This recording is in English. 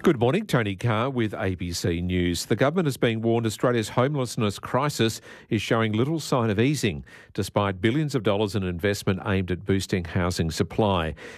Good morning, Tony Carr with ABC News. The government has been warned Australia's homelessness crisis is showing little sign of easing, despite billions of dollars in investment aimed at boosting housing supply.